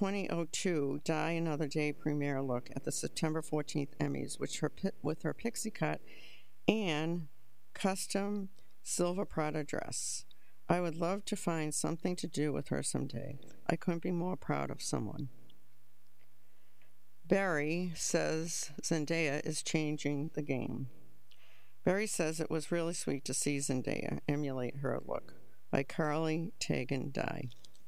2002 Die Another Day premiere look at the September 14th Emmys, with her pixie cut and custom silver Prada dress. I would love to find something to do with her someday. I couldn't be more proud of someone. Barry says Zendaya is changing the game. Barry says it was really sweet to see Zendaya emulate her look. By Carly Tegan Dye.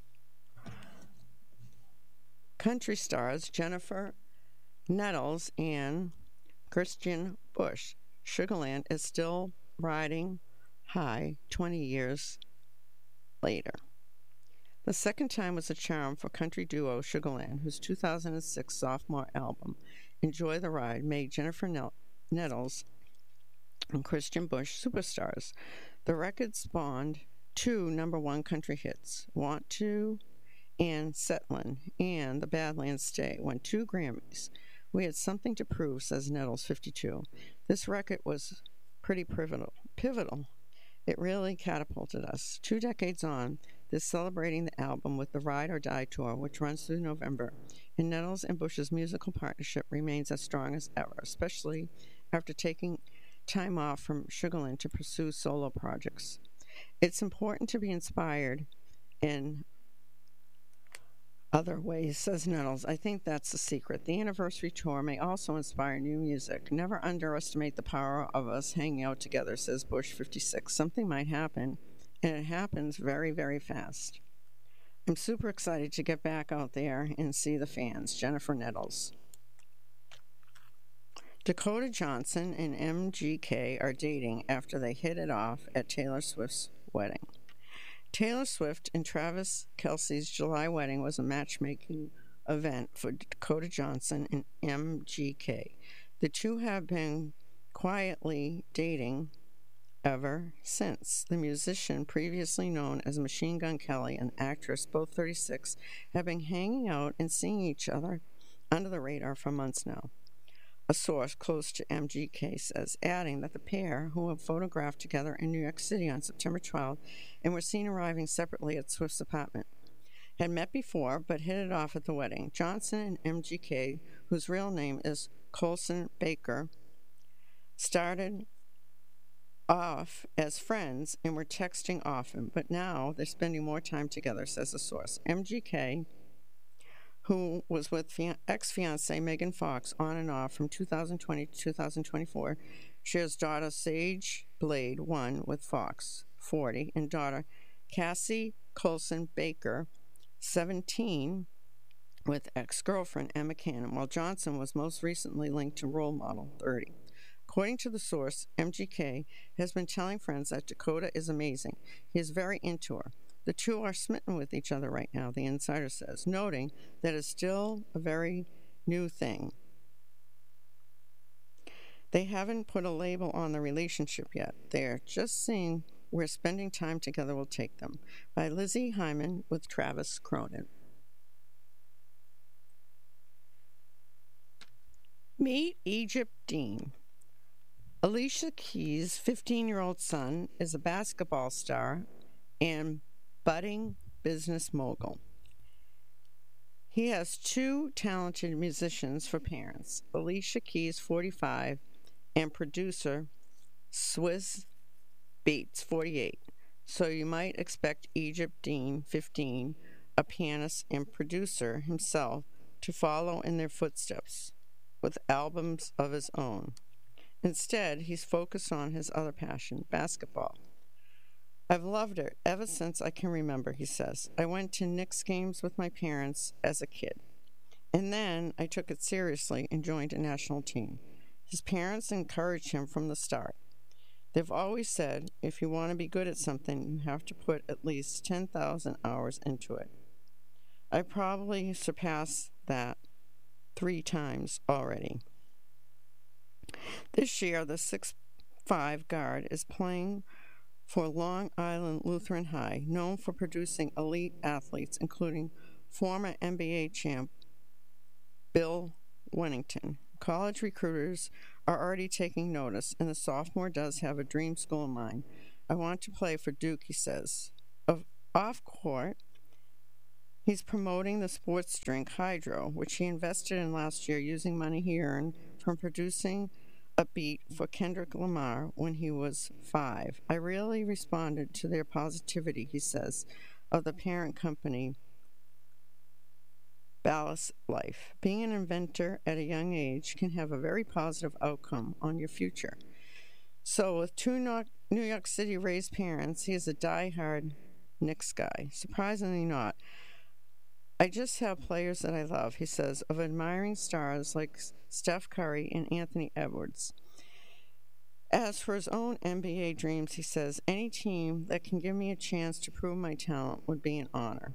Country stars Jennifer Nettles and Christian Bush. Sugarland is still riding high 20 years later. The second time was a charm for country duo Sugarland, whose 2006 sophomore album, Enjoy the Ride, made Jennifer Nettles and Christian Bush superstars. The record spawned two #1 country hits, Want To and Settlin', and The Badlands Stay won 2 Grammys. We had something to prove, says Nettles, 52. This record was pretty pivotal. It really catapulted us. 2 decades on, they're celebrating the album with the Ride or Die tour, which runs through November, and Nettles and Bush's musical partnership remains as strong as ever, especially after taking time off from Sugarland to pursue solo projects. It's important to be inspired in other ways, says Nettles. I think that's the secret. The anniversary tour may also inspire new music. Never underestimate the power of us hanging out together, says Bush, 56. Something might happen, and it happens very, very fast. I'm super excited to get back out there and see the fans. Jennifer Nettles. Dakota Johnson and MGK are dating after they hit it off at Taylor Swift's wedding. Taylor Swift and Travis Kelce's July wedding was a matchmaking event for Dakota Johnson and MGK. The two have been quietly dating ever since. The musician, previously known as Machine Gun Kelly, and actress, both 36, have been hanging out and seeing each other under the radar for months now. A source close to MGK says, adding that the pair, who were photographed together in New York City on September 12th and were seen arriving separately at Swift's apartment, had met before but hit it off at the wedding. Johnson and MGK, whose real name is Colson Baker, started off as friends and were texting often, but now they're spending more time together, says the source. MGK, who was with ex-fiancée Megan Fox on and off from 2020 to 2024, shares daughter Sage Blade 1 with Fox, 40, and daughter Cassie Colson Baker, 17, with ex-girlfriend Emma Cannon, while Johnson was most recently linked to role model, 30. According to the source, MGK has been telling friends that Dakota is amazing. He is very into her. The two are smitten with each other right now, the insider says, noting that it's still a very new thing. They haven't put a label on the relationship yet. They're just seeing where spending time together will take them. By Lizzie Hyman with Travis Cronin. Meet Egypt Dean. Alicia Keys' 15-year-old son is a basketball star and budding business mogul. He has 2 talented musicians for parents, Alicia Keys, 45, and producer Swizz Beatz, 48. So you might expect Egypt Dean, 15, a pianist and producer himself, to follow in their footsteps with albums of his own. Instead, he's focused on his other passion, basketball. I've loved it ever since I can remember, he says. I went to Knicks games with my parents as a kid, and then I took it seriously and joined a national team. His parents encouraged him from the start. They've always said, if you want to be good at something, you have to put at least 10,000 hours into it. I probably surpassed that 3 times already. This year, the 6'5" guard is playing for Long Island Lutheran High, known for producing elite athletes, including former NBA champ Bill Wennington. College recruiters are already taking notice, and the sophomore does have a dream school in mind. I want to play for Duke, he says. Off court, He's promoting the sports drink Hydro, which he invested in last year using money he earned from producing a beat for Kendrick Lamar when he was 5. I really responded to their positivity, he says, of the parent company, Ballast Life. Being an inventor at a young age can have a very positive outcome on your future. So, with two New York City raised parents, he is a die-hard Knicks guy. Surprisingly not. I just have players that I love, he says, of admiring stars like Steph Curry and Anthony Edwards. As for his own NBA dreams, he says, any team that can give me a chance to prove my talent would be an honor.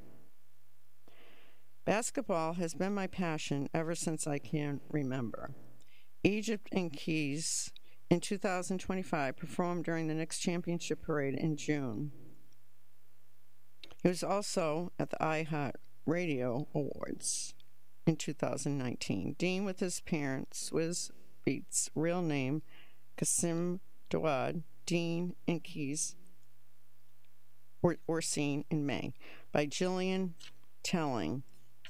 Basketball has been my passion ever since I can remember. Egypt and Keys in 2025 performed during the Knicks Championship Parade in June. He was also at the iHeart Radio Awards in 2019. Dean with his parents, Swizz Beatz, real name Kasim Dawad, Dean and Keys were seen in May by Gillian Telling.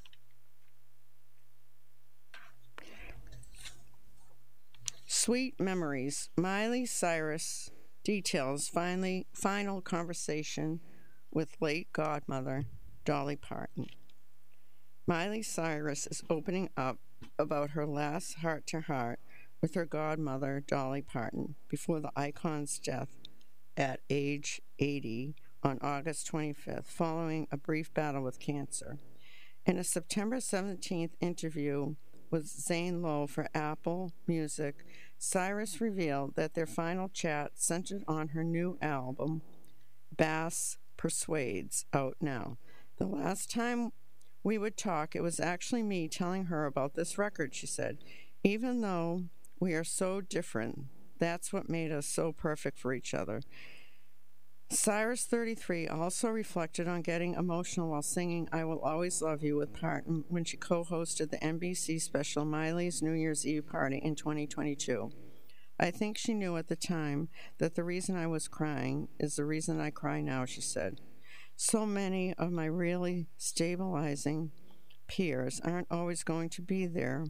Sweet Memories. Miley Cyrus details final conversation with late godmother Dolly Parton. Miley Cyrus is opening up about her last heart-to-heart with her godmother Dolly Parton before the icon's death at age 80 on August 25th, following a brief battle with cancer. In a September 17th interview with Zane Lowe for Apple Music, Cyrus revealed that their final chat centered on her new album, Bass Persuades, out now. The last time we would talk, it was actually me telling her about this record, she said. Even though we are so different, that's what made us so perfect for each other. Cyrus, 33, also reflected on getting emotional while singing I Will Always Love You with Parton when she co-hosted the NBC special Miley's New Year's Eve party in 2022. I think she knew at the time that the reason I was crying is the reason I cry now, she said. So many of my really stabilizing peers aren't always going to be there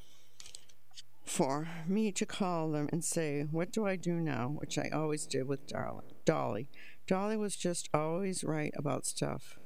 for me to call them and say, what do I do now, which I always did with Dolly. Dolly was just always right about stuff,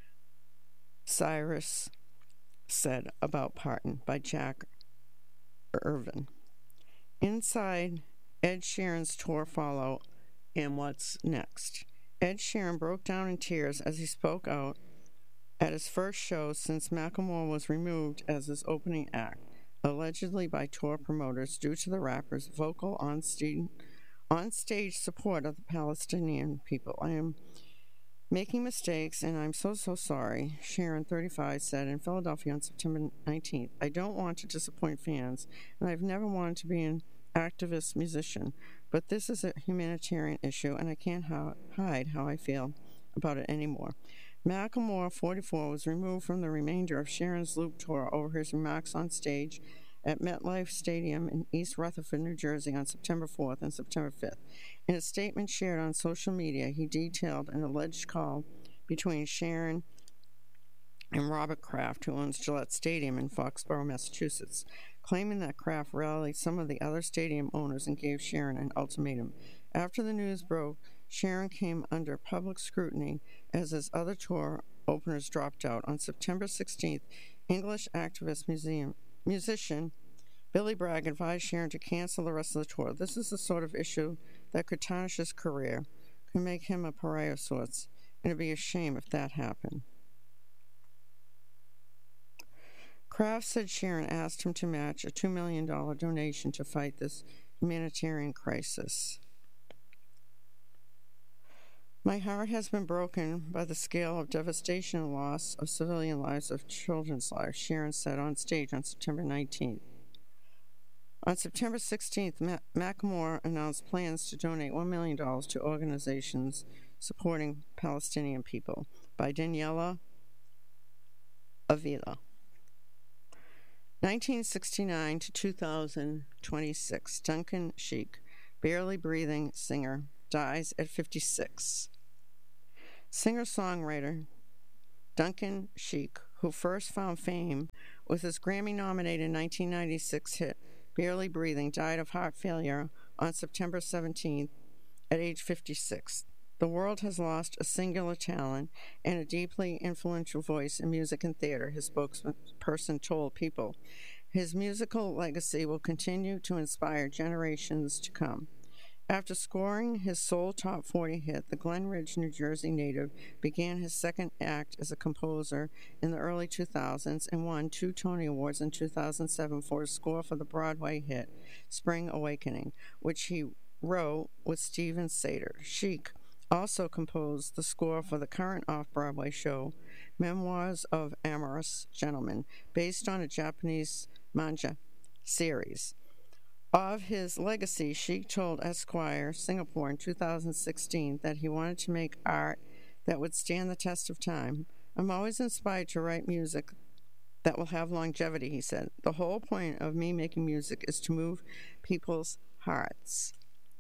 Cyrus said about Parton by Jack Irvin. Inside Ed Sheeran's tour follow and what's next. Ed Sheeran broke down in tears as he spoke out at his first show since Macklemore was removed as his opening act, allegedly by tour promoters due to the rapper's vocal on-stage support of the Palestinian people. I am making mistakes, and I'm so sorry, Sheeran, 35, said in Philadelphia on September 19th. I don't want to disappoint fans, and I've never wanted to be an activist musician, but this is a humanitarian issue, and I can't hide how I feel about it anymore. Macklemore, 44, was removed from the remainder of Sheeran's Loop tour over his remarks on stage at MetLife Stadium in East Rutherford, New Jersey on September 4th and September 5th. In a statement shared on social media, he detailed an alleged call between Sheeran and Robert Kraft, who owns Gillette Stadium in Foxborough, Massachusetts, claiming that Kraft rallied some of the other stadium owners and gave Sheeran an ultimatum. After the news broke, Sheeran came under public scrutiny as his other tour openers dropped out. On September 16th, English activist musician Billy Bragg advised Sheeran to cancel the rest of the tour. This is the sort of issue that could tarnish his career, could make him a pariah of sorts, and it'd be a shame if that happened. Kraft said Sheeran asked him to match a $2 million donation to fight this humanitarian crisis. My heart has been broken by the scale of devastation and loss of civilian lives, of children's lives, Sheeran said on stage on September 19th. On September 16th, Macklemore announced plans to donate $1 million to organizations supporting Palestinian people by Daniela Avila. 1969 to 2026, Duncan Sheik, barely breathing singer, dies at 56. Singer-songwriter Duncan Sheik, who first found fame with his Grammy-nominated 1996 hit Barely Breathing, died of heart failure on September 17th at age 56. The world has lost a singular talent and a deeply influential voice in music and theater, his spokesperson told People. His musical legacy will continue to inspire generations to come. After scoring his sole top 40 hit, the Glen Ridge, New Jersey native began his second act as a composer in the early 2000s and won 2 Tony Awards in 2007 for his score for the Broadway hit Spring Awakening, which he wrote with Steven Sater. Sheik also composed the score for the current off-Broadway show Memoirs of Amorous Gentleman, based on a Japanese manga series. Of his legacy, Sheik told Esquire Singapore in 2016 that he wanted to make art that would stand the test of time. I'm always inspired to write music that will have longevity, he said. The whole point of me making music is to move people's hearts.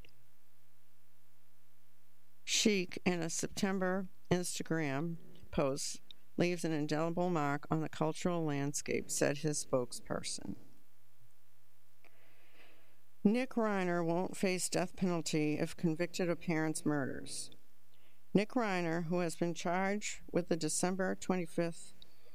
Sheik, in a September Instagram post, leaves an indelible mark on the cultural landscape, said his spokesperson. Nick Reiner won't face death penalty if convicted of parents' murders. Nick Reiner, who has been charged with the December 25th,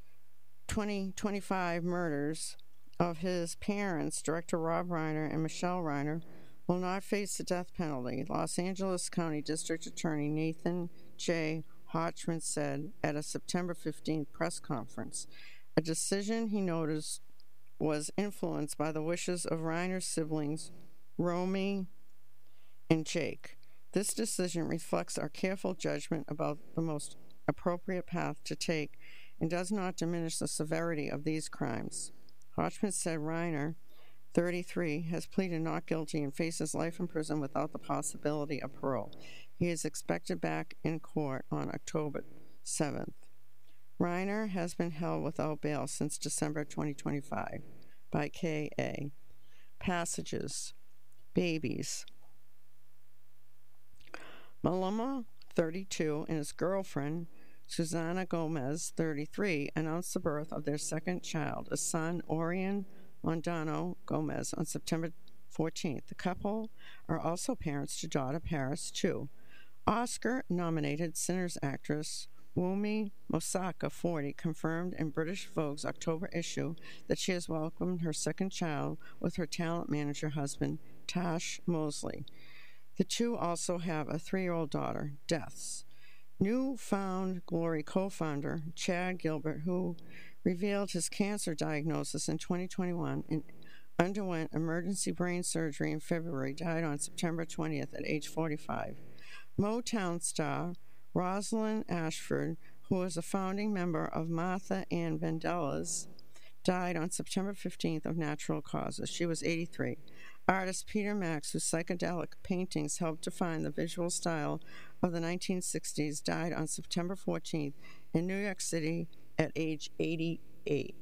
2025 murders of his parents, director Rob Reiner and Michelle Reiner, will not face the death penalty, Los Angeles County District Attorney Nathan J. Hochman said at a September 15th press conference. A decision he noticed was influenced by the wishes of Reiner's siblings, Romy and Jake. This decision reflects our careful judgment about the most appropriate path to take and does not diminish the severity of these crimes. Hochman said Reiner, 33, has pleaded not guilty and faces life in prison without the possibility of parole. He is expected back in court on October 7th. Reiner has been held without bail since December 2025 by K.A. Passages. Babies. Maluma, 32, and his girlfriend, Susana Gomez, 33, announced the birth of their second child, a son, Orion Mondano Gomez, on September 14th. The couple are also parents to daughter Paris, too. Oscar-nominated Sinners actress Wunmi Mosaku, 40, confirmed in British Vogue's October issue that she has welcomed her second child with her talent manager husband, Tash Mosley. The two also have a 3-year-old daughter, Deaths. New Found Glory co-founder Chad Gilbert, who revealed his cancer diagnosis in 2021 and underwent emergency brain surgery in February, died on September 20th at age 45. Motown star Rosalind Ashford, who was a founding member of Martha and Vandellas, died on September 15th of natural causes. She was 83. Artist Peter Max, whose psychedelic paintings helped define the visual style of the 1960s, died on September 14th in New York City at age 88.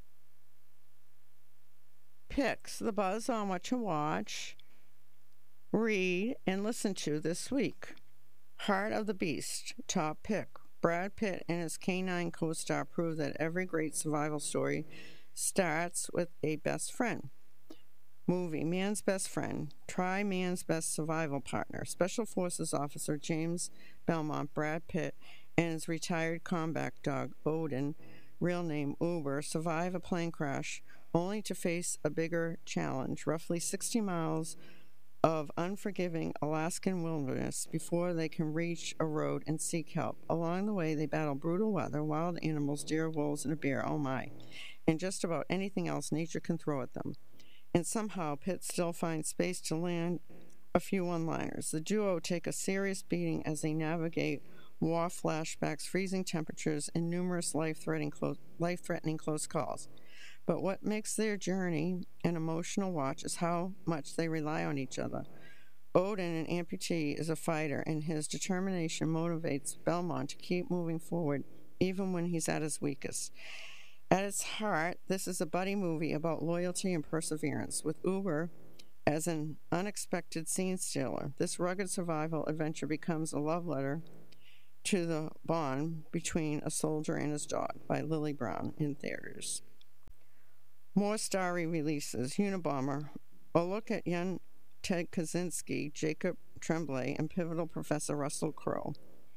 Picks, the buzz on what to watch, read, and listen to this week. Heart of the Beast, top pick. Brad Pitt and his K-9 co-star prove that every great survival story starts with a best friend. Movie, Man's Best Friend. Try Man's Best Survival Partner. Special Forces Officer James Belmont, Brad Pitt, and his retired combat dog, Odin, real name Uber, survive a plane crash only to face a bigger challenge, roughly 60 miles of unforgiving Alaskan wilderness before they can reach a road and seek help. Along the way, they battle brutal weather, wild animals, deer, wolves, and a bear, oh my, and just about anything else nature can throw at them. And somehow, Pitt still finds space to land a few one-liners. The duo take a serious beating as they navigate war flashbacks, freezing temperatures, and numerous life-threatening close calls. But what makes their journey an emotional watch is how much they rely on each other. Odin, an amputee, is a fighter, and his determination motivates Belmont to keep moving forward even when he's at his weakest. At its heart, this is a buddy movie about loyalty and perseverance, with Uber as an unexpected scene stealer. This rugged survival adventure becomes a love letter to the bond between a soldier and his dog by Lily Brown in theaters. More starry releases: Unabomber, a look at young Ted Kaczynski, Jacob Tremblay, and pivotal Professor Russell Crowe.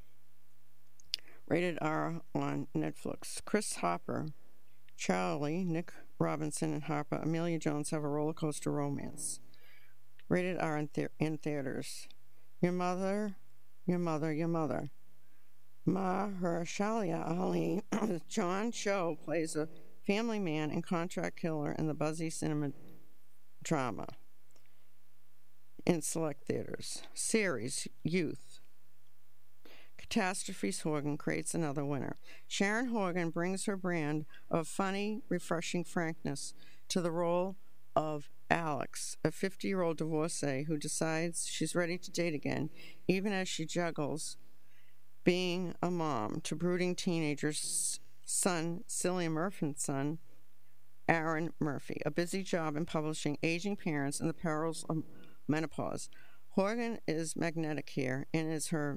Rated R on Netflix. Chris Hopper, Charlie, Nick Robinson, and Harper, Amelia Jones have a roller coaster romance. Rated R in theaters. Your Mother, Your Mother, Your Mother. Mahershala Ali, John Cho plays a family man and contract killer in the buzzy cinema drama in select theaters. Series, Youth. Catastrophe Horgan creates another winner. Sharon Horgan brings her brand of funny, refreshing frankness to the role of Alex, a 50-year-old divorcee who decides she's ready to date again, even as she juggles being a mom to brooding teenager's son, Cillian Murphy's son, Aaron Murphy, a busy job in publishing aging parents and the perils of menopause. Horgan is magnetic here and is her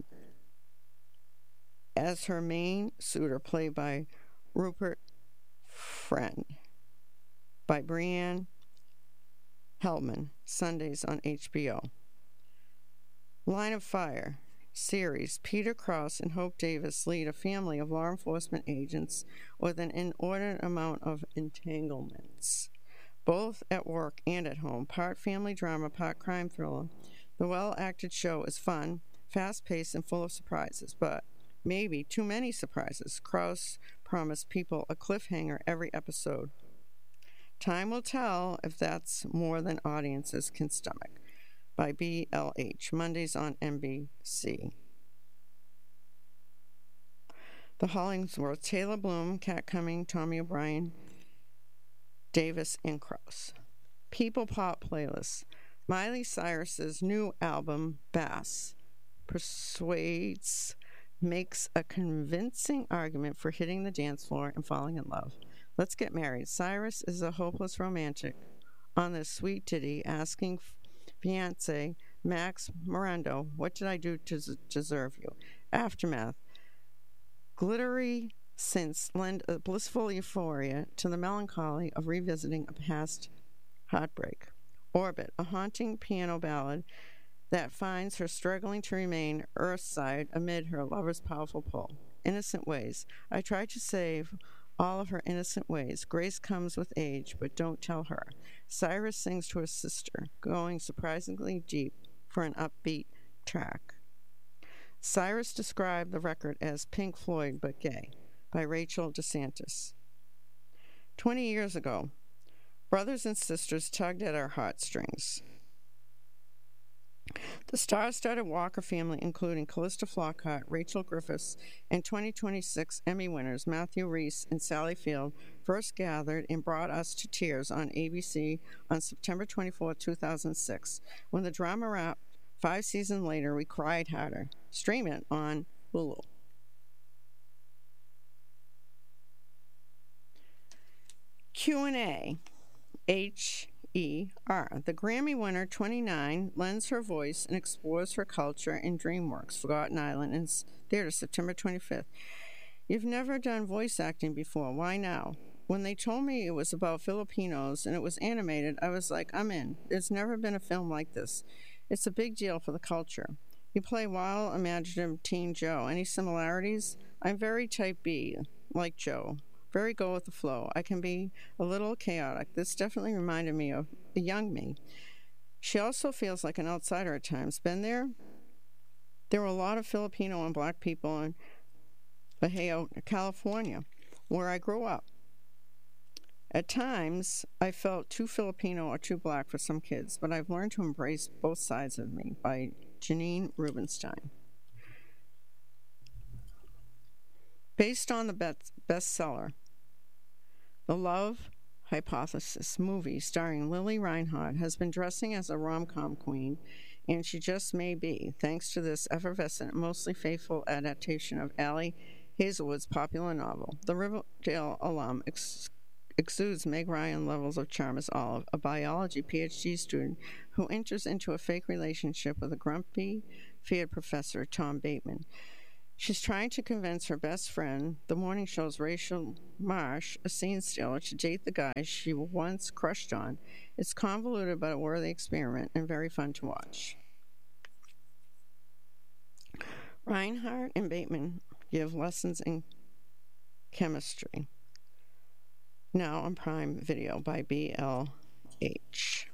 main suitor, played by Rupert Friend, by Brianne Hellman, Sundays on HBO. Line of Fire series. Peter Krause and Hope Davis lead a family of law enforcement agents with an inordinate amount of entanglements, both at work and at home. Part family drama, part crime thriller. The well-acted show is fun, fast-paced, and full of surprises, but maybe too many surprises. Krause promised people a cliffhanger every episode. Time will tell if that's more than audiences can stomach. By BLH, Mondays on NBC. The Hollingsworth, Taylor Bloom, Kat Cumming, Tommy O'Brien, Davis, and Krause. People Pop Playlist. Miley Cyrus's new album, Bass, makes a convincing argument for hitting the dance floor and falling in love. Let's Get Married. Cyrus is a hopeless romantic on this sweet ditty, asking fiancé Max Morando, what did I do to deserve you? Aftermath. Glittery synths lend a blissful euphoria to the melancholy of revisiting a past heartbreak. Orbit, a haunting piano ballad that finds her struggling to remain earthside amid her lover's powerful pull. Innocent Ways. I try to save all of her innocent ways. Grace comes with age, but don't tell her. Cyrus sings to her sister, going surprisingly deep for an upbeat track. Cyrus described the record as Pink Floyd but gay, by Rachel DeSantis. 20 years ago, brothers and sisters tugged at our heartstrings. The star-studded Walker family, including Callista Flockhart, Rachel Griffiths, and 2026 Emmy winners Matthew Rhys and Sally Field, first gathered and brought us to tears on ABC on September 24, 2006. When the drama wrapped 5 seasons later, we cried harder. Stream it on Hulu. Q&A. H.E.R. The Grammy winner, 29, lends her voice and explores her culture in DreamWorks Forgotten Island in theater September 25th. You've never done voice acting before. Why now? When they told me it was about Filipinos and it was animated, I was like, I'm in. There's never been a film like this. It's a big deal for the culture. You play wild, imaginative teen Joe. Any similarities? I'm very type B, like Joe. Very go with the flow. I can be a little chaotic. This definitely reminded me of the young me. She also feels like an outsider at times. Been there? There were a lot of Filipino and black people in Baja, California, where I grew up. At times, I felt too Filipino or too black for some kids, but I've learned to embrace both sides of me. By Janine Rubenstein. Based on the bestseller, The Love Hypothesis movie starring Lily Reinhardt has been dressing as a rom-com queen, and she just may be, thanks to this effervescent, mostly faithful adaptation of Allie Hazelwood's popular novel. The Riverdale alum exudes Meg Ryan levels of charm as Olive, a biology PhD student who enters into a fake relationship with a grumpy, feared professor, Tom Bateman. She's trying to convince her best friend, the morning show's Rachel Marsh, a scene stealer, to date the guy she once crushed on. It's convoluted but a worthy experiment and very fun to watch. Reinhardt and Bateman give lessons in chemistry. Now on Prime Video by BLH.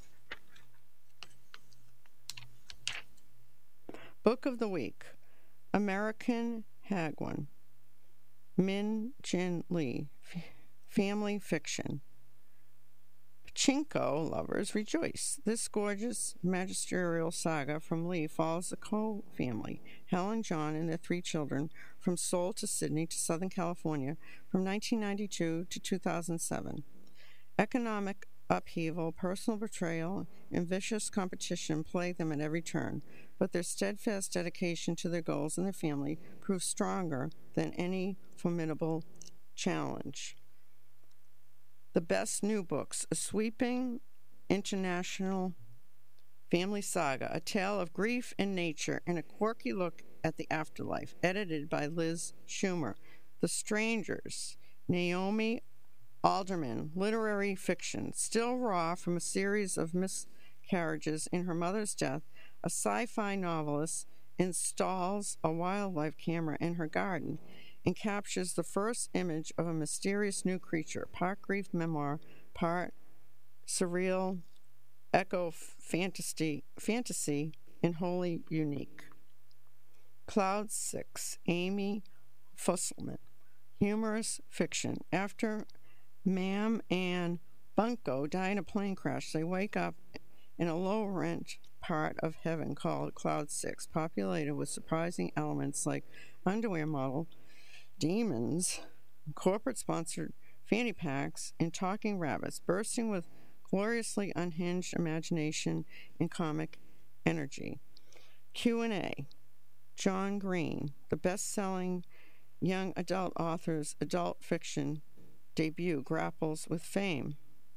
Book of the Week. American Hagwon. Min Jin Lee. Family fiction. Pachinko lovers rejoice. This gorgeous magisterial saga from Lee follows the Coe family, Helen, John, and their 3 children, from Seoul to Sydney to Southern California from 1992 to 2007. Economic upheaval, personal betrayal, and vicious competition plague them at every turn, but their steadfast dedication to their goals and their family proves stronger than any formidable challenge. The best new books: a sweeping international family saga, a tale of grief and nature, and a quirky look at the afterlife, edited by Liz Schumer. The Strangers, Naomi Alderman, literary fiction, still raw from a series of miscarriages in her mother's death. A sci-fi novelist installs a wildlife camera in her garden and captures the first image of a mysterious new creature, part grief memoir, part surreal echo fantasy, and wholly unique. Cloud 6, Amy Fusselman, humorous fiction. After Ma'am and Bunko die in a plane crash, they wake up in a low-rent part of heaven called Cloud 6, populated with surprising elements like underwear model, demons, corporate-sponsored fanny packs, and talking rabbits, bursting with gloriously unhinged imagination and comic energy. Q&A. John Green, the best-selling young adult author's adult fiction debut, grapples with fame.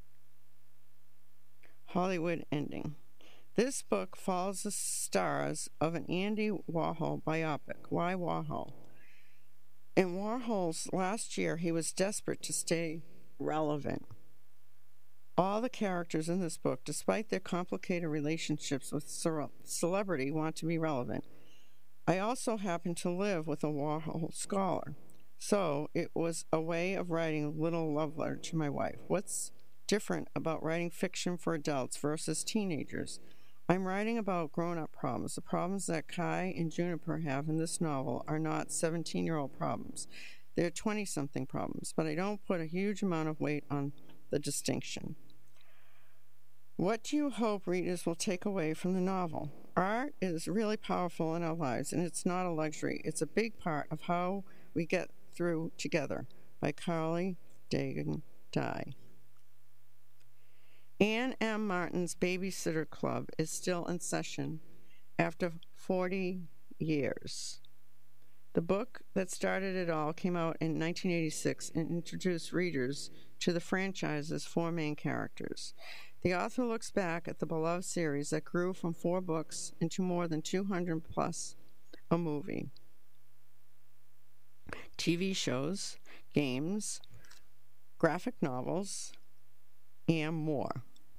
Hollywood ending. This book follows the stars of an Andy Warhol biopic. Why Warhol? In Warhol's last year, he was desperate to stay relevant. All the characters in this book, despite their complicated relationships with celebrity, want to be relevant. I also happen to live with a Warhol scholar, so it was a way of writing a little love letter to my wife. What's different about writing fiction for adults versus teenagers? I'm writing about grown-up problems. The problems that Kai and Juniper have in this novel are not 17-year-old problems. They're 20-something problems, but I don't put a huge amount of weight on the distinction. What do you hope readers will take away from the novel? Art is really powerful in our lives, and it's not a luxury. It's a big part of how we get through together. By Carly Dagan Dye. Anne M. Martin's Babysitter Club is still in session after 40 years. The book that started it all came out in 1986 and introduced readers to the franchise's 4 main characters. The author looks back at the beloved series that grew from 4 books into more than 200 plus a movie, TV shows, games, graphic novels, and more.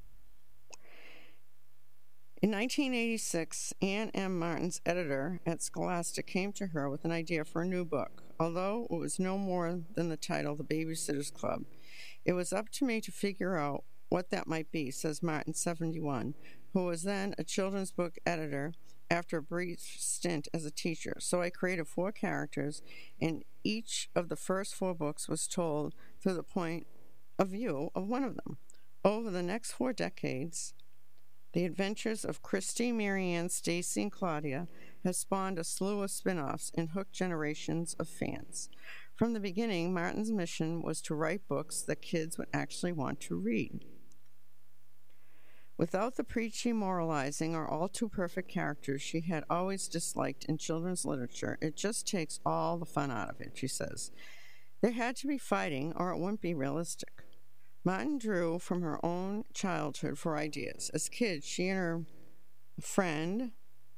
In 1986, Anne M. Martin's editor at Scholastic came to her with an idea for a new book. Although it was no more than the title, The Babysitter's Club, it was up to me to figure out what that might be, says Martin, 71, who was then a children's book editor after a brief stint as a teacher. So I created 4 characters, and each of the first 4 books was told through the point of view of one of them. Over the next 4 decades, the adventures of Christy, Marianne, Stacy, and Claudia have spawned a slew of spin-offs and hooked generations of fans. From the beginning, Martin's mission was to write books that kids would actually want to read. Without the preachy, moralizing, or all-too-perfect characters she had always disliked in children's literature, it just takes all the fun out of it, she says. There had to be fighting, or it wouldn't be realistic. Martin drew from her own childhood for ideas. As kids, she and her friend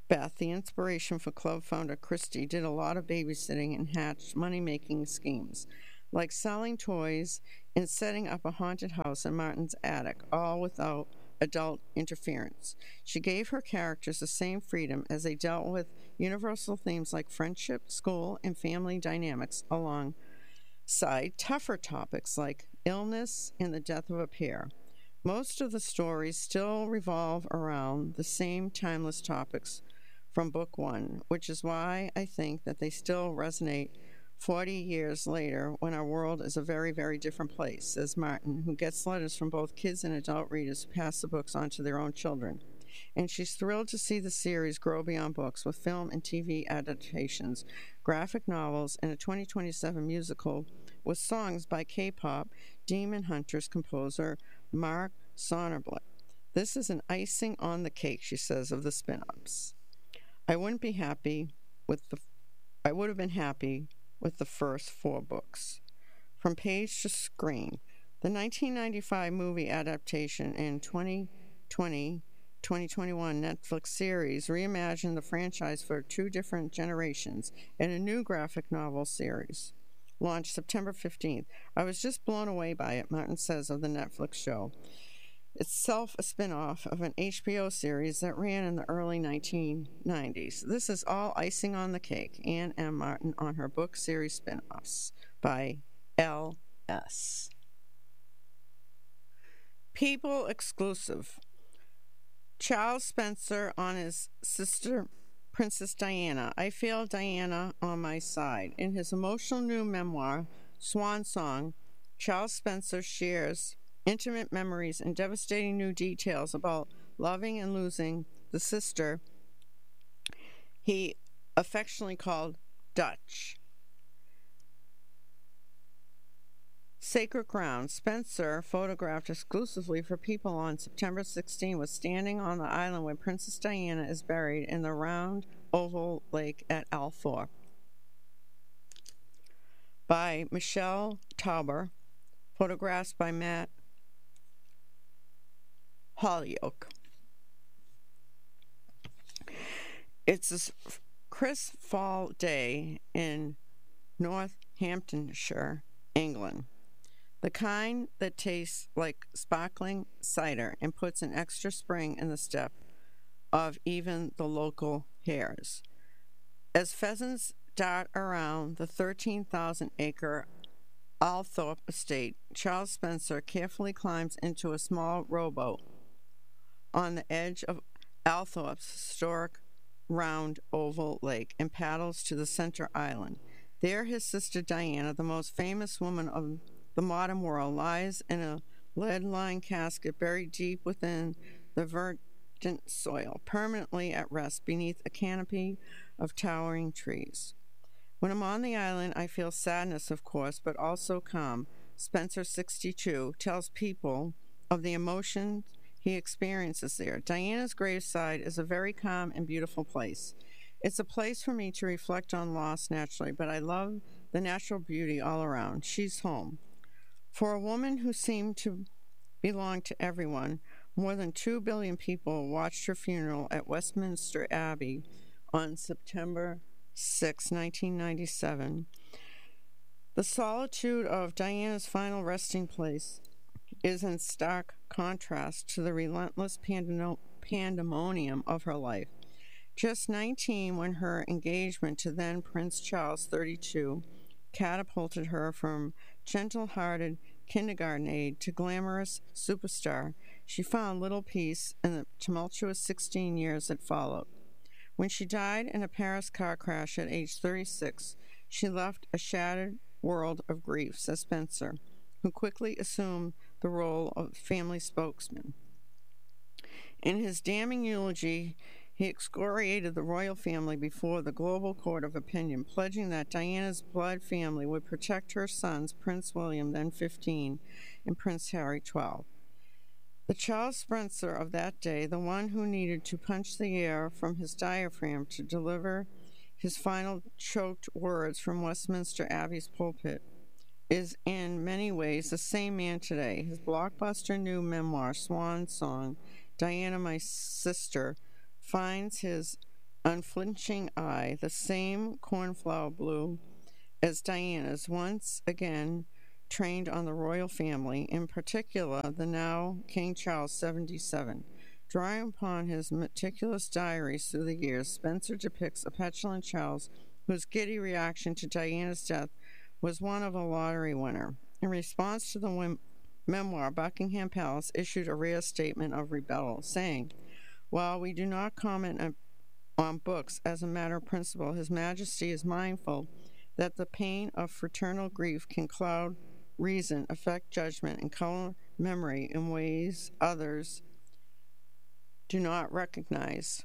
Beth, the inspiration for club founder Christie, did a lot of babysitting and hatched money making schemes, like selling toys and setting up a haunted house in Martin's attic, all without adult interference. She gave her characters the same freedom as they dealt with universal themes like friendship, school, and family dynamics alongside tougher topics like illness and the death of a pair. Most of the stories still revolve around the same timeless topics from book one, which is why I think that they still resonate 40 years later when our world is a very, very different place, says Martin, who gets letters from both kids and adult readers who pass the books on to their own children. And she's thrilled to see the series grow beyond books with film and TV adaptations, graphic novels, and a 2027 musical with songs by K-pop Demon Hunters composer Mark Sonnerblit. This is an icing on the cake, she says, of the spin-offs. I would have been happy with the first 4 books. From page to screen, the 1995 movie adaptation and 2021 Netflix series reimagined the franchise for 2 different generations in a new graphic novel series. Launched September 15th. I was just blown away by it, Martin says of the Netflix show. Itself a spin-off of an HBO series that ran in the early 1990s. This is all icing on the cake. Ann M. Martin on her book series spin-offs by L.S. People exclusive. Charles Spencer on his sister Princess Diana. I feel Diana on my side. In his emotional new memoir, Swan Song, Charles Spencer shares intimate memories and devastating new details about loving and losing the sister he affectionately called Dutch. Sacred Ground. Spencer, photographed exclusively for People on September 16, was standing on the island where Princess Diana is buried in the round oval lake at Althorpe. By Michelle Tauber. Photographs by Matt Holyoke. It's a crisp fall day in Northamptonshire, England. The kind that tastes like sparkling cider and puts an extra spring in the step of even the local hares. As pheasants dart around the 13,000-acre Althorpe estate, Charles Spencer carefully climbs into a small rowboat on the edge of Althorpe's historic round oval lake and paddles to the center island. There his sister Diana, the most famous woman of the modern world, lies in a lead-lined casket buried deep within the verdant soil, permanently at rest beneath a canopy of towering trees. When I'm on the island, I feel sadness, of course, but also calm. Spencer, 62, tells People of the emotions he experiences there. Diana's graveside is a very calm and beautiful place. It's a place for me to reflect on loss naturally, but I love the natural beauty all around. She's home. For a woman who seemed to belong to everyone, more than 2 billion people watched her funeral at Westminster Abbey on September 6, 1997. The solitude of Diana's final resting place is in stark contrast to the relentless pandemonium of her life. Just 19 when her engagement to then Prince Charles, 32, catapulted her from gentle-hearted kindergarten aide to glamorous superstar, she found little peace in the tumultuous 16 years that followed. When she died in a Paris car crash at age 36, she left a shattered world of grief, says Spencer, who quickly assumed the role of family spokesman. In his damning eulogy, he excoriated the royal family before the global court of opinion, pledging that Diana's blood family would protect her sons, Prince William, then 15, and Prince Harry, 12. The Charles Spencer of that day, the one who needed to punch the air from his diaphragm to deliver his final choked words from Westminster Abbey's pulpit, is in many ways the same man today. His blockbuster new memoir, Swan Song, Diana, My Sister, finds his unflinching eye, the same cornflower blue as Diana's, once again trained on the royal family, in particular the now King Charles 77. Drawing upon his meticulous diaries through the years, Spencer depicts a petulant Charles whose giddy reaction to Diana's death was one of a lottery winner. In response to the memoir, Buckingham Palace issued a rare statement of rebuttal, saying, "While we do not comment on books as a matter of principle, His Majesty is mindful that the pain of fraternal grief can cloud reason, affect judgment, and color memory in ways others do not recognize,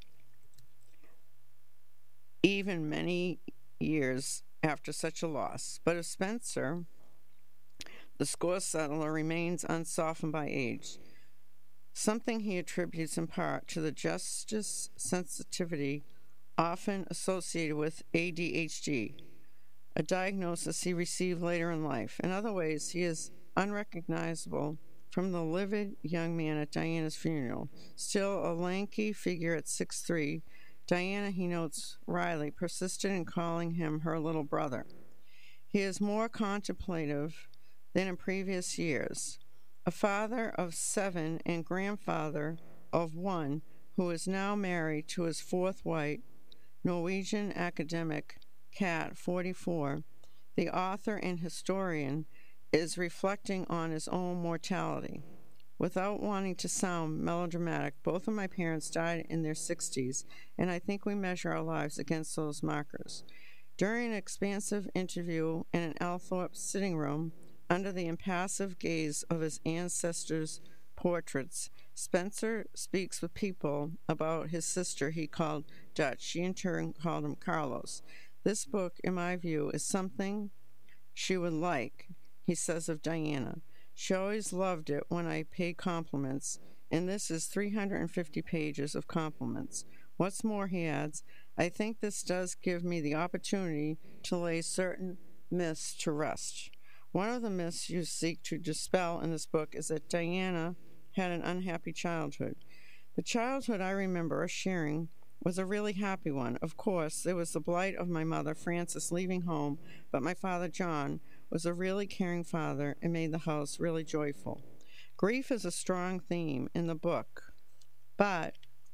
even many years after such a loss. But if Spencer, the score settler, remains unsoftened by age, something he attributes in part to the justice sensitivity often associated with ADHD, a diagnosis he received later in life. In other ways, he is unrecognizable from the livid young man at Diana's funeral. Still a lanky figure at 6'3", Diana, he notes wryly, persisted in calling him her little brother. He is more contemplative than in previous years. A father of 7 and grandfather of 1, who is now married to his fourth wife, Norwegian academic Kat, 44, the author and historian, is reflecting on his own mortality. Without wanting to sound melodramatic, both of my parents died in their 60s, and I think we measure our lives against those markers. During an expansive interview in an Althorpe sitting room, under the impassive gaze of his ancestors' portraits, Spencer speaks with people about his sister he called Dutch. She in turn called him Carlos. This book, in my view, is something she would like, he says of Diana. She always loved it when I paid compliments, and this is 350 pages of compliments. What's more, he adds, I think this does give me the opportunity to lay certain myths to rest. One of the myths you seek to dispel in this book is that Diana had an unhappy childhood. The childhood I remember us sharing was a really happy one. Of course, there was the blight of my mother, Frances, leaving home, but my father, John, was a really caring father and made the house really joyful. Grief is a strong theme in the book, but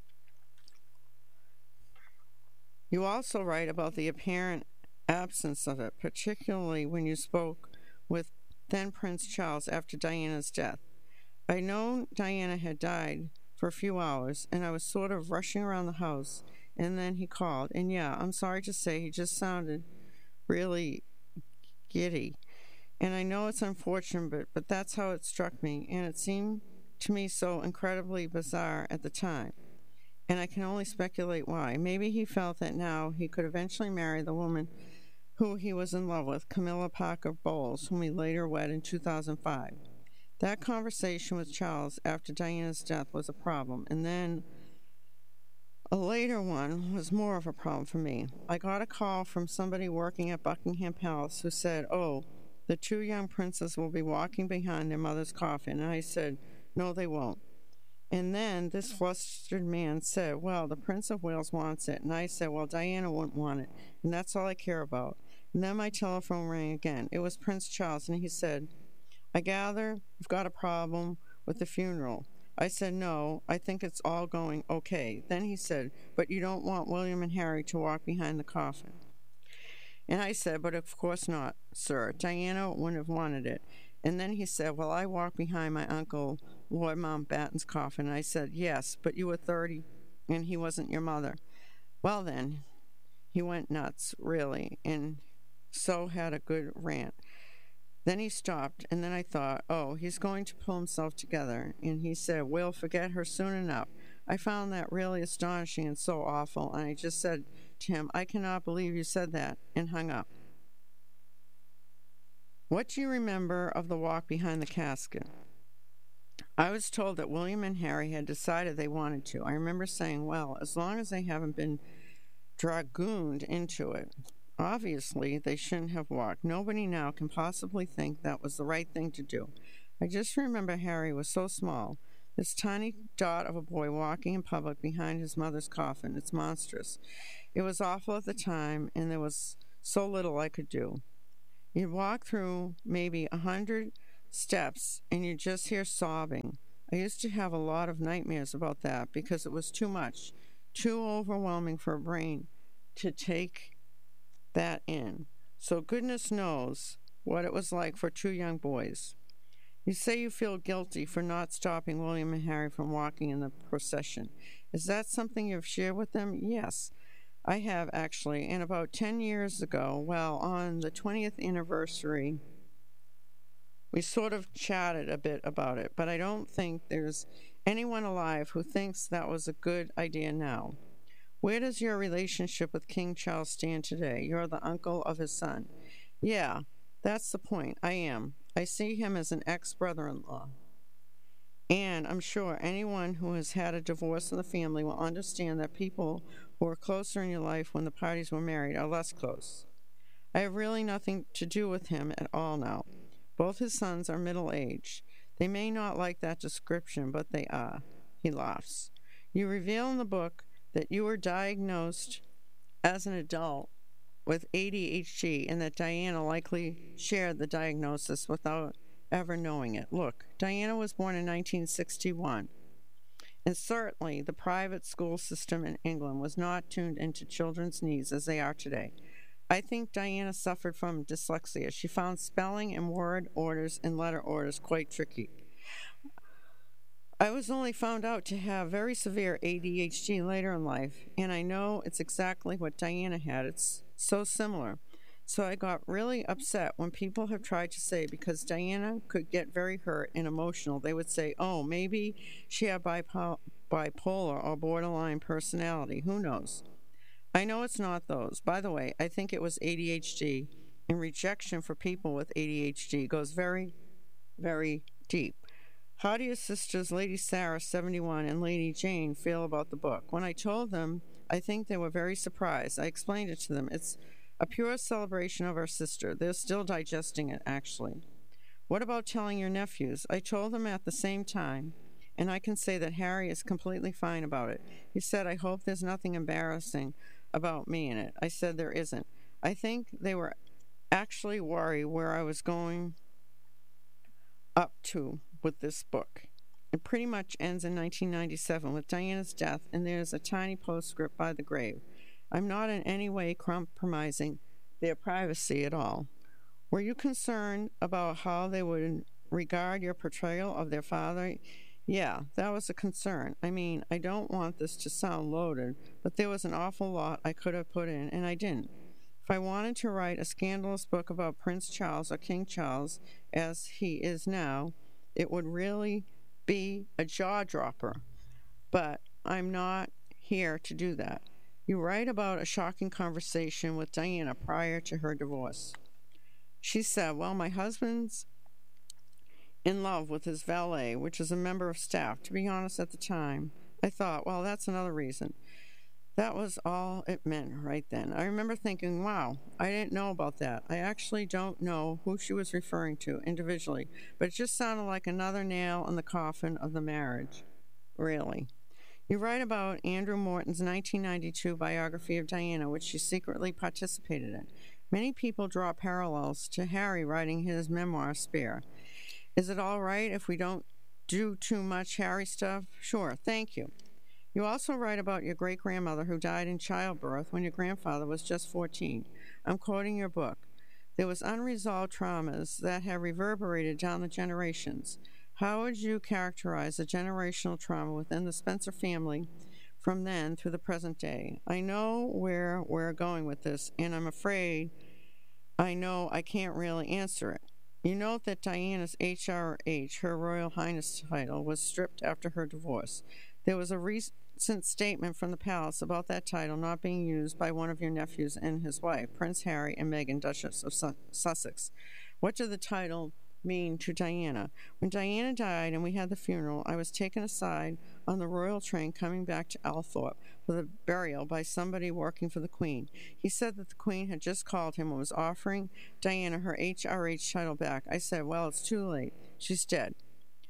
you also write about the apparent absence of it, particularly when you spoke with then Prince Charles after Diana's death. I know Diana had died for a few hours, and I was sort of rushing around the house, and then he called, and yeah, I'm sorry to say he just sounded really giddy. And I know it's unfortunate, but that's how it struck me, and it seemed to me so incredibly bizarre at the time. And I can only speculate why. Maybe he felt that now he could eventually marry the woman who he was in love with, Camilla Parker Bowles, whom he later wed in 2005. That conversation with Charles after Diana's death was a problem, and then a later one was more of a problem for me. I got a call from somebody working at Buckingham Palace who said, "Oh, the 2 young princes will be walking behind their mother's coffin." And I said, "No, they won't." And then this flustered man said, "Well, the Prince of Wales wants it." And I said, "Well, Diana wouldn't want it, and that's all I care about." And then my telephone rang again. It was Prince Charles, and he said, "I gather you've got a problem with the funeral." I said, "No, I think it's all going okay." Then he said, "But you don't want William and Harry to walk behind the coffin." And I said, "But of course not, sir. Diana wouldn't have wanted it." And then he said, "Well, I walked behind my uncle Lord Mountbatten's coffin." And I said, "Yes, but you were 30 and he wasn't your mother." Well, then, he went nuts, really, and so had a good rant. Then he stopped, and then I thought, oh, he's going to pull himself together. And he said, "We'll forget her soon enough." I found that really astonishing and so awful, and I just said to him, "I cannot believe you said that," and hung up. What do you remember of the walk behind the casket? I was told that William and Harry had decided they wanted to. I remember saying, well, as long as they haven't been dragooned into it. Obviously, they shouldn't have walked. Nobody now can possibly think that was the right thing to do. I just remember Harry was so small. This tiny dot of a boy walking in public behind his mother's coffin. It's monstrous. It was awful at the time, and there was so little I could do. You'd walk through maybe 100 steps, and you'd just hear sobbing. I used to have a lot of nightmares about that because it was too much, too overwhelming for a brain to take that in. So goodness knows what it was like for two young boys. You say you feel guilty for not stopping William and Harry from walking in the procession. Is that something you've shared with them? Yes, I have actually. And about 10 years ago, well, on the 20th anniversary, we sort of chatted a bit about it, but I don't think there's anyone alive who thinks that was a good idea now. Where does your relationship with King Charles stand today? You're the uncle of his son. Yeah, that's the point. I am. I see him as an ex-brother-in-law. And I'm sure anyone who has had a divorce in the family will understand that people who were closer in your life when the parties were married are less close. I have really nothing to do with him at all now. Both his sons are middle-aged. They may not like that description, but they are. He laughs. You reveal in the book that you were diagnosed as an adult with ADHD and that Diana likely shared the diagnosis without ever knowing it. Look, Diana was born in 1961, and certainly the private school system in England was not tuned into children's needs as they are today. I think Diana suffered from dyslexia. She found spelling and word orders and letter orders quite tricky. I was only found out to have very severe ADHD later in life, and I know it's exactly what Diana had. It's so similar. So I got really upset when people have tried to say because Diana could get very hurt and emotional, they would say, oh, maybe she had bipolar or borderline personality. Who knows? I know it's not those. By the way, I think it was ADHD, and rejection for people with ADHD goes very, very deep. How do your sisters, Lady Sarah, 71, and Lady Jane, feel about the book? When I told them, I think they were very surprised. I explained it to them. It's a pure celebration of our sister. They're still digesting it, actually. What about telling your nephews? I told them at the same time, and I can say that Harry is completely fine about it. He said, I hope there's nothing embarrassing about me in it. I said there isn't. I think they were actually worried where I was going up to with this book. It pretty much ends in 1997 with Diana's death, and there's a tiny postscript by the grave. I'm not in any way compromising their privacy at all. Were you concerned about how they would regard your portrayal of their father? Yeah, that was a concern. I mean, I don't want this to sound loaded, but there was an awful lot I could have put in, and I didn't. If I wanted to write a scandalous book about Prince Charles or King Charles, as he is now, it would really be a jaw-dropper. But I'm not here to do that. You write about a shocking conversation with Diana prior to her divorce. She said, well, my husband's in love with his valet, which is a member of staff. To be honest, at the time, I thought, well, that's another reason. That was all it meant right then. I remember thinking, wow, I didn't know about that. I actually don't know who she was referring to individually, but it just sounded like another nail in the coffin of the marriage. Really. You write about Andrew Morton's 1992 biography of Diana, which she secretly participated in. Many people draw parallels to Harry writing his memoir, Spare. Is it all right if we don't do too much Harry stuff? Sure, thank you. You also write about your great-grandmother who died in childbirth when your grandfather was just 14. I'm quoting your book. There was unresolved traumas that have reverberated down the generations. How would you characterize the generational trauma within the Spencer family from then through the present day? I know where we're going with this, and I'm afraid I know I can't really answer it. You note that Diana's HRH, Her Royal Highness title, was stripped after her divorce. There was a recent statement from the palace about that title not being used by one of your nephews and his wife, Prince Harry and Meghan, Duchess of Sussex. What did the title mean to Diana? When Diana died and we had the funeral, I was taken aside on the royal train coming back to Althorpe for the burial by somebody working for the Queen. He said that the Queen had just called him and was offering Diana her HRH title back. I said, well, it's too late. She's dead.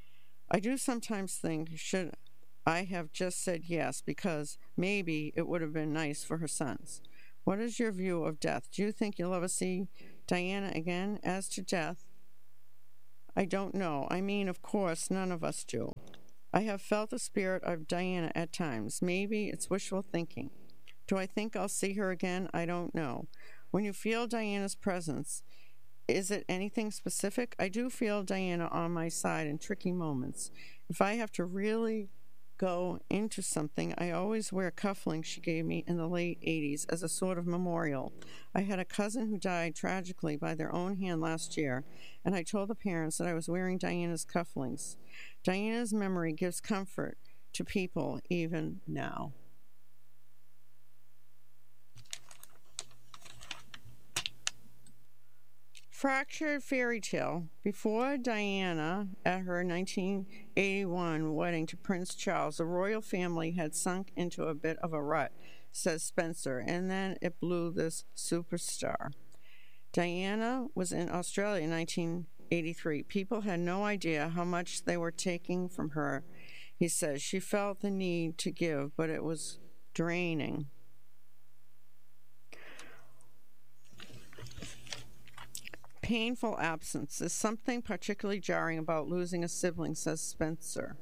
I do sometimes think, should I have just said yes, because maybe it would have been nice for her sons. What is your view of death? Do you think you'll ever see Diana again? As to death, I don't know. I mean, of course, none of us do. I have felt the spirit of Diana at times. Maybe it's wishful thinking. Do I think I'll see her again? I don't know. When you feel Diana's presence, is it anything specific? I do feel Diana on my side in tricky moments. If I have to really go into something, I always wear cufflinks she gave me in the late 80s as a sort of memorial. I had a cousin who died tragically by their own hand last year, and I told the parents that I was wearing Diana's cufflinks. Diana's memory gives comfort to people even now. Fractured fairy tale. Before Diana, at her 1981 wedding to Prince Charles, the royal family had sunk into a bit of a rut, says Spencer, and then it blew this superstar. Diana was in Australia in 1983. People had no idea how much they were taking from her, he says. She felt the need to give, but it was draining. Painful absence. There's something particularly jarring about losing a sibling, says Spencer.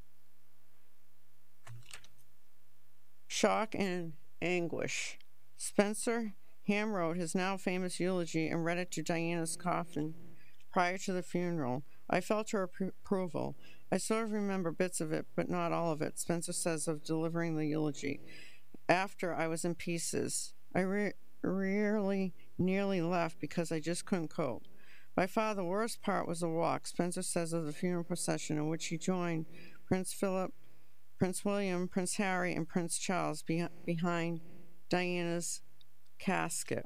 Shock and anguish. Spencer handwrote his now famous eulogy and read it to Diana's coffin prior to the funeral. I felt her approval. I sort of remember bits of it, but not all of it, Spencer says of delivering the eulogy. After I was in pieces, I rarely nearly left because I just couldn't cope. By far the worst part was the walk, Spencer says of the funeral procession in which he joined Prince Philip, Prince William, Prince Harry, and Prince Charles behind Diana's casket.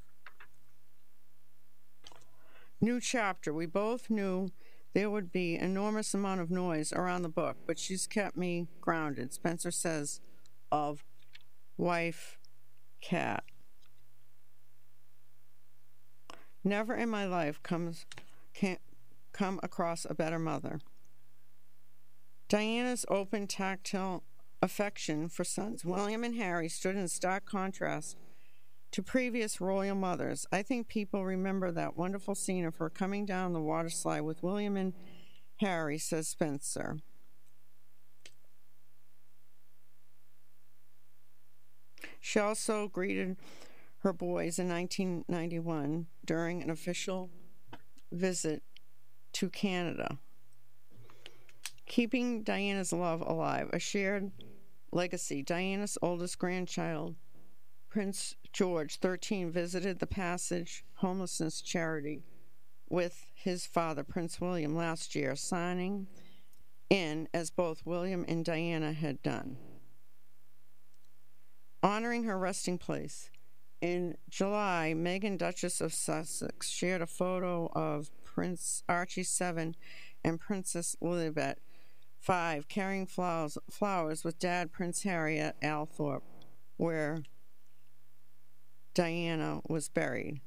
New chapter. We both knew there would be an enormous amount of noise around the book, but she's kept me grounded, Spencer says of wife Kat. Never in my life can't come across a better mother. Diana's open, tactile affection for sons William and Harry stood in stark contrast to previous royal mothers. I think people remember that wonderful scene of her coming down the water slide with William and Harry, says Spencer. She also greeted her boys in 1991 during an official visit to Canada. Keeping Diana's love alive, a shared legacy. Diana's oldest grandchild, Prince George, 13, visited the Passage homelessness charity with his father, Prince William, last year, signing in as both William and Diana had done, honoring her resting place. In July, Meghan, Duchess of Sussex, shared a photo of Prince Archie, 7, and Princess Elizabeth, 5, carrying flowers with Dad, Prince Harry, at Althorpe, where Diana was buried.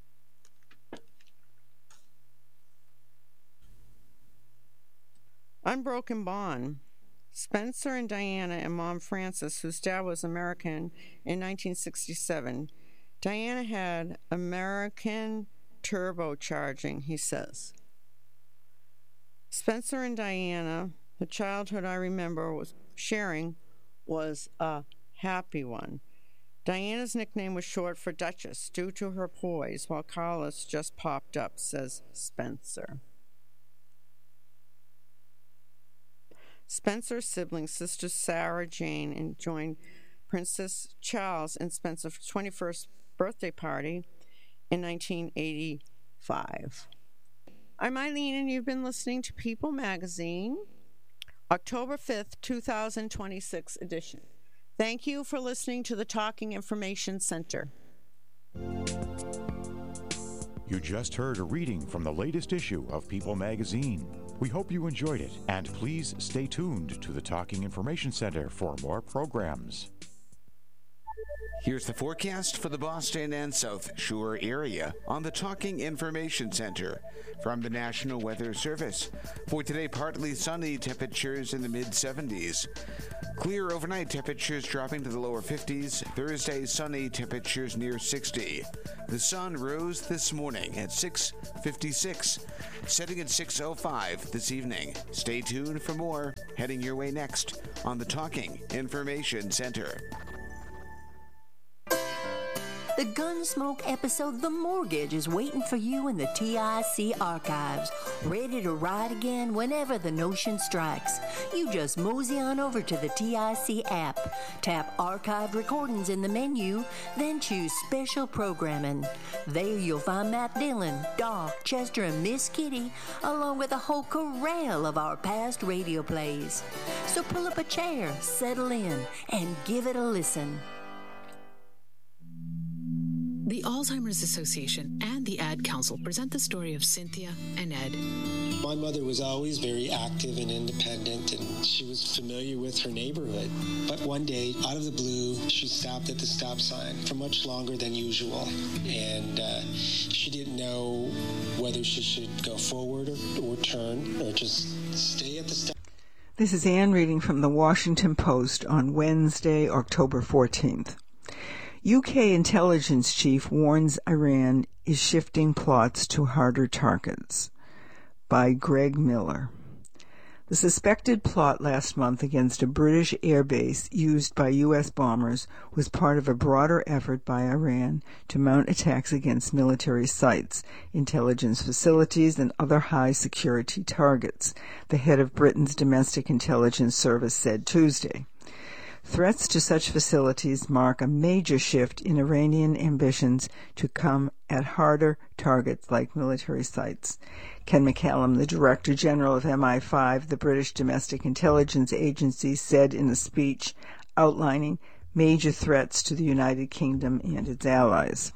Unbroken bond. Spencer and Diana and Mom Frances, whose dad was American in 1967. Diana had American turbocharging, he says. Spencer and Diana, the childhood I remember was sharing, was a happy one. Diana's nickname was short for Duchess due to her poise, while Carlos just popped up, says Spencer. Spencer's siblings, sisters Sarah Jane, and joined Princess Charles and Spencer's 21st birthday party in 1985. I'm Eileen, and you've been listening to People Magazine, October 5th, 2026 edition. Thank you for listening to the Talking Information Center. You just heard a reading from the latest issue of People Magazine. We hope you enjoyed it, and please stay tuned to the Talking Information Center for more programs. Here's the forecast for the Boston and South Shore area on the Talking Information Center from the National Weather Service. For today, partly sunny, temperatures in the mid-70s. Clear overnight, temperatures dropping to the lower 50s. Thursday, sunny, temperatures near 60. The sun rose this morning at 6:56, setting at 6:05 this evening. Stay tuned for more, heading your way next on the Talking Information Center. The Gunsmoke episode The Mortgage is waiting for you in the TIC archives, ready to ride again whenever the notion strikes. You just mosey on over to the TIC app, tap Archived Recordings in the menu, then choose Special Programming. There you'll find Matt Dillon, Doc, Chester, and Miss Kitty, along with a whole corral of our past radio plays. So pull up a chair, settle in, and give it a listen. The Alzheimer's Association and the Ad Council present the story of Cynthia and Ed. My mother was always very active and independent, and she was familiar with her neighborhood. But one day, out of the blue, she stopped at the stop sign for much longer than usual. And she didn't know whether she should go forward or turn or just stay at the stop. This is Anne reading from the Washington Post on Wednesday, October 14th. UK intelligence chief warns Iran is shifting plots to harder targets. By Greg Miller. The suspected plot last month against a British airbase used by U.S. bombers was part of a broader effort by Iran to mount attacks against military sites, intelligence facilities, and other high-security targets, the head of Britain's Domestic Intelligence Service said Tuesday. Threats to such facilities mark a major shift in Iranian ambitions to come at harder targets like military sites. Ken McCallum, the Director General of MI5, the British Domestic Intelligence Agency, said in a speech outlining major threats to the United Kingdom and its allies.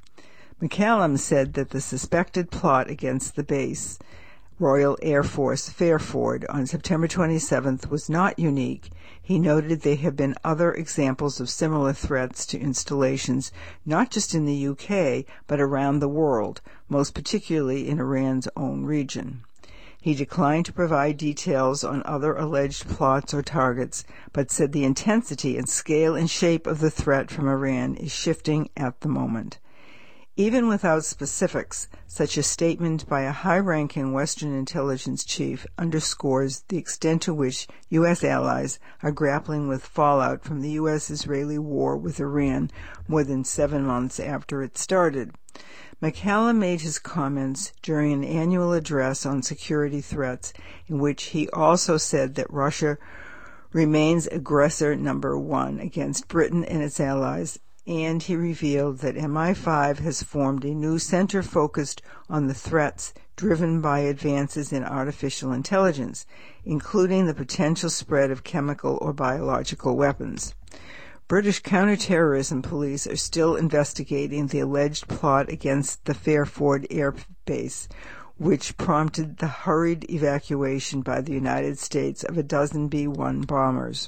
McCallum said that the suspected plot against the base, Royal Air Force Fairford, on September 27th was not unique. He noted there have been other examples of similar threats to installations, not just in the UK, but around the world, most particularly in Iran's own region. He declined to provide details on other alleged plots or targets, but said the intensity and scale and shape of the threat from Iran is shifting at the moment. Even without specifics, such a statement by a high-ranking Western intelligence chief underscores the extent to which U.S. allies are grappling with fallout from the U.S.-Israeli war with Iran more than 7 months after it started. McCallum made his comments during an annual address on security threats, in which he also said that Russia remains aggressor number one against Britain and its allies, and he revealed that MI5 has formed a new center focused on the threats driven by advances in artificial intelligence, including the potential spread of chemical or biological weapons. British counterterrorism police are still investigating the alleged plot against the Fairford Air Base, which prompted the hurried evacuation by the United States of a dozen B-1 bombers.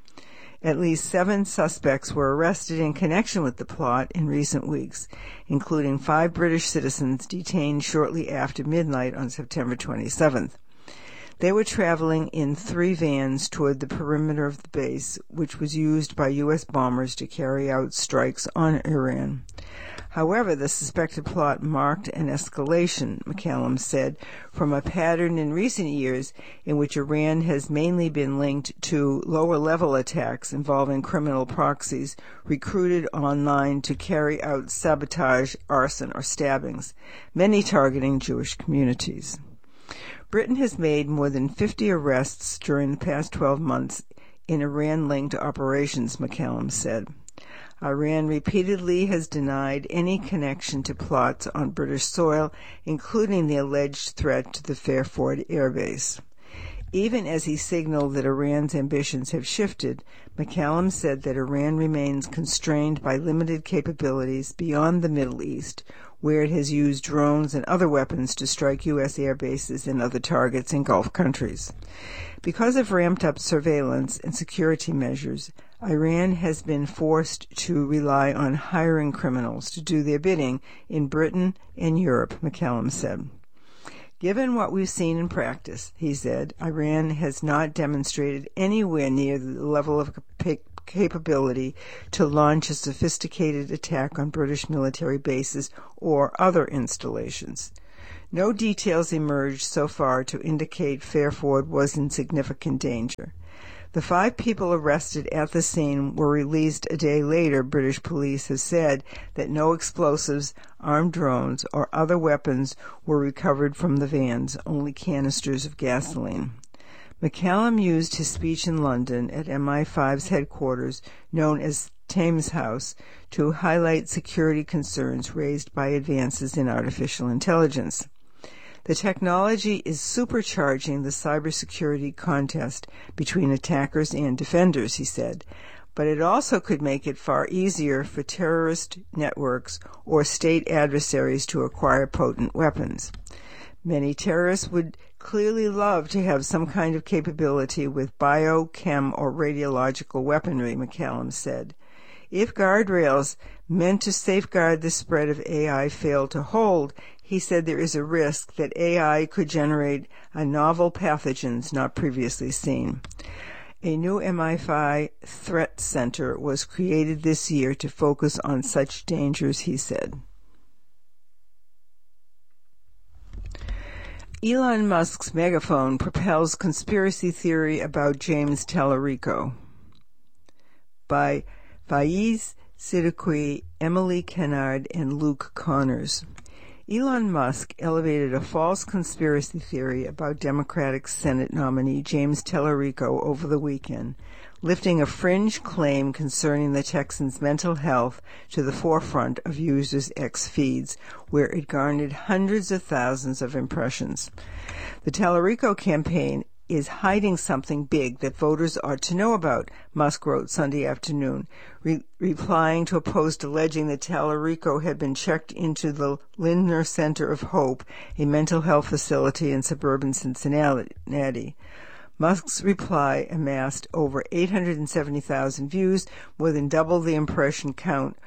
At least 7 suspects were arrested in connection with the plot in recent weeks, including 5 British citizens detained shortly after midnight on September 27th. They were traveling in 3 vans toward the perimeter of the base, which was used by U.S. bombers to carry out strikes on Iran. However, the suspected plot marked an escalation, McCallum said, from a pattern in recent years in which Iran has mainly been linked to lower-level attacks involving criminal proxies recruited online to carry out sabotage, arson, or stabbings, many targeting Jewish communities. Britain has made more than 50 arrests during the past 12 months in Iran-linked operations, McCallum said. Iran repeatedly has denied any connection to plots on British soil, including the alleged threat to the Fairford Air Base. Even as he signaled that Iran's ambitions have shifted, McCallum said that Iran remains constrained by limited capabilities beyond the Middle East, where it has used drones and other weapons to strike U.S. air bases and other targets in Gulf countries. Because of ramped-up surveillance and security measures, Iran has been forced to rely on hiring criminals to do their bidding in Britain and Europe, McCallum said. Given what we've seen in practice, he said, Iran has not demonstrated anywhere near the level of capability to launch a sophisticated attack on British military bases or other installations. No details emerged so far to indicate Fairford was in significant danger. The 5 people arrested at the scene were released a day later. British police have said that no explosives, armed drones, or other weapons were recovered from the vans, only canisters of gasoline. McCallum used his speech in London at MI5's headquarters, known as Thames House, to highlight security concerns raised by advances in artificial intelligence. The technology is supercharging the cybersecurity contest between attackers and defenders, he said, but it also could make it far easier for terrorist networks or state adversaries to acquire potent weapons. Many terrorists would clearly love to have some kind of capability with bio, chem, or radiological weaponry, McCallum said. If guardrails meant to safeguard the spread of AI fail to hold, he said there is a risk that AI could generate a novel pathogens not previously seen. A new MI5 threat center was created this year to focus on such dangers, he said. Elon Musk's megaphone propels conspiracy theory about James Tallarico by Faiz Siddiqui, Emily Kennard, and Luke Connors. Elon Musk elevated a false conspiracy theory about Democratic Senate nominee James Tallarico over the weekend, lifting a fringe claim concerning the Texan's mental health to the forefront of users' X feeds, where it garnered hundreds of thousands of impressions. The Tallarico campaign is hiding something big that voters ought to know about, Musk wrote Sunday afternoon, replying to a post alleging that Tallarico had been checked into the Lindner Center of Hope, a mental health facility in suburban Cincinnati. Musk's reply amassed over 870,000 views, more than double the impression count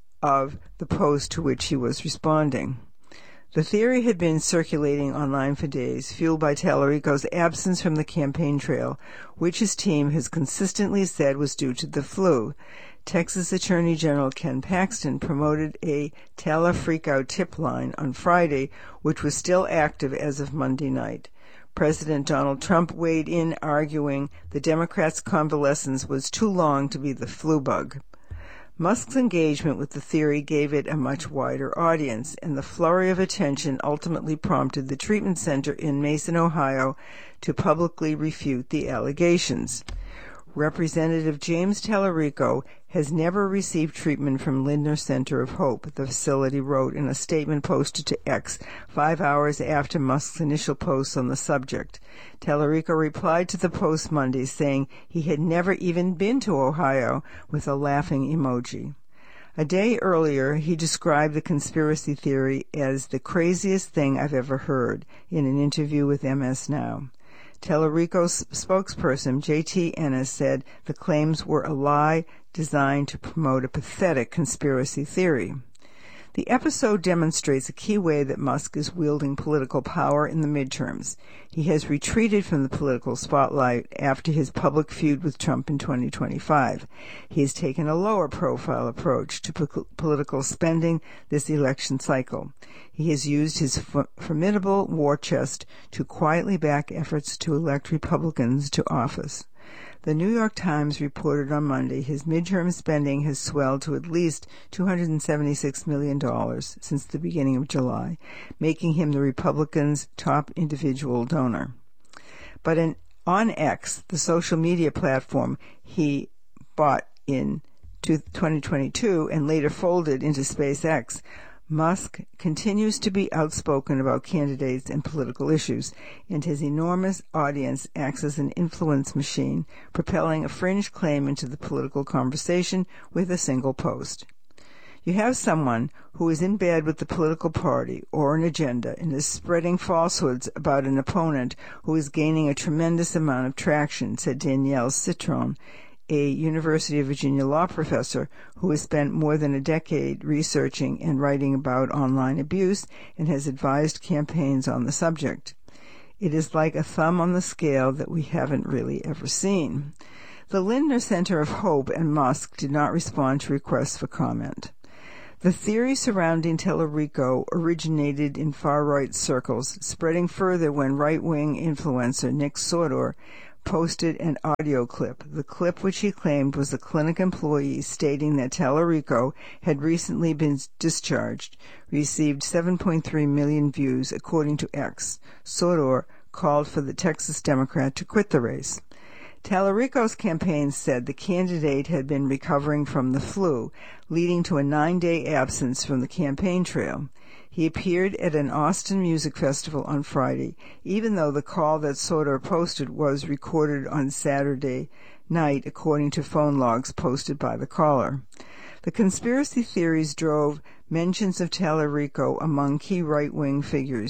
of the post to which he was responding. The theory had been circulating online for days, fueled by Tallarico's absence from the campaign trail, which his team has consistently said was due to the flu. Texas Attorney General Ken Paxton promoted a Talla Freakout tip line on Friday, which was still active as of Monday night. President Donald Trump weighed in, arguing the Democrats' convalescence was too long to be the flu bug. Musk's engagement with the theory gave it a much wider audience, and the flurry of attention ultimately prompted the treatment center in Mason, Ohio, to publicly refute the allegations. Representative James Tallarico has never received treatment from Lindner Center of Hope, the facility wrote in a statement posted to X 5 hours after Musk's initial posts on the subject. Tallarico replied to the post Monday, saying he had never even been to Ohio, with a laughing emoji. A day earlier, he described the conspiracy theory as the craziest thing I've ever heard in an interview with MS Now. Tallarico's spokesperson, J.T. Ennis, said the claims were a lie designed to promote a pathetic conspiracy theory. The episode demonstrates a key way that Musk is wielding political power in the midterms. He has retreated from the political spotlight after his public feud with Trump in 2025. He has taken a lower-profile approach to political spending this election cycle. He has used his formidable war chest to quietly back efforts to elect Republicans to office. The New York Times reported on Monday his midterm spending has swelled to at least $276 million since the beginning of July, making him the Republicans' top individual donor. But on X, the social media platform he bought in 2022 and later folded into SpaceX, Musk continues to be outspoken about candidates and political issues, and his enormous audience acts as an influence machine, propelling a fringe claim into the political conversation with a single post. You have someone who is in bed with the political party or an agenda and is spreading falsehoods about an opponent who is gaining a tremendous amount of traction, said Danielle Citron, a University of Virginia law professor who has spent more than a decade researching and writing about online abuse and has advised campaigns on the subject. It is like a thumb on the scale that we haven't really ever seen. The Lindner Center of Hope and Musk did not respond to requests for comment. The theory surrounding Tellerico originated in far-right circles, spreading further when right-wing influencer Nick Sodor posted an audio clip, the clip which he claimed was a clinic employee stating that Tellerico had recently been discharged, received 7.3 million views, according to X. Sodor called for the Texas Democrat to quit the race. Tellerico's campaign said the candidate had been recovering from the flu, leading to a 9-day absence from the campaign trail. He appeared at an Austin music festival on Friday, even though the call that Sodor posted was recorded on Saturday night, according to phone logs posted by the caller. The conspiracy theories drove mentions of Tellerico among key right-wing figures.